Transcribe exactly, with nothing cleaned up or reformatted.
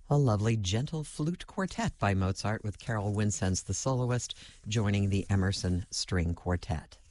A lovely, gentle flute quartet by Mozart with Carol Winsenz, the soloist, joining the Emerson String Quartet.